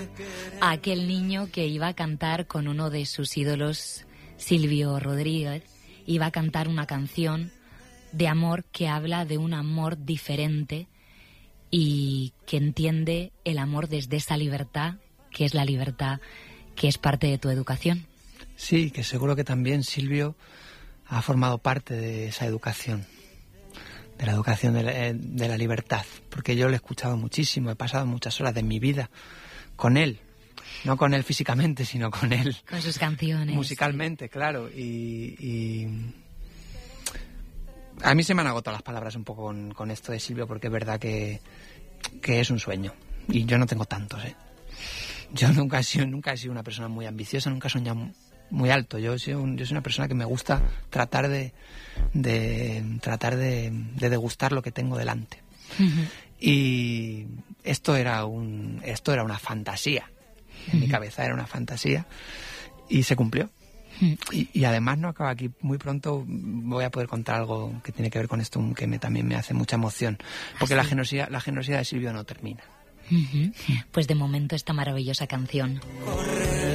a aquel niño que iba a cantar con uno de sus ídolos, Silvio Rodríguez. Iba a cantar una canción de amor que habla de un amor diferente y que entiende el amor desde esa libertad, que es la libertad que es parte de tu educación. Sí, que seguro que también Silvio ha formado parte de esa educación, de la educación de la libertad, porque yo lo he escuchado muchísimo, he pasado muchas horas de mi vida con él, no con él físicamente, sino con él. Con sus canciones. Musicalmente, claro, y a mí se me han agotado las palabras un poco con esto de Silvio, porque es verdad que es un sueño, y yo no tengo tantos, ¿eh? Yo nunca he sido una persona muy ambiciosa, nunca he soñado muy alto. Yo soy una persona que me gusta tratar de degustar lo que tengo delante. Uh-huh. Y esto era una fantasía. En mi cabeza era una fantasía y se cumplió. Uh-huh. Y además no acaba aquí. Muy pronto voy a poder contar algo que tiene que ver con esto, que también me hace mucha emoción, porque la generosidad de Silvio no termina. Uh-huh. Pues de momento esta maravillosa canción.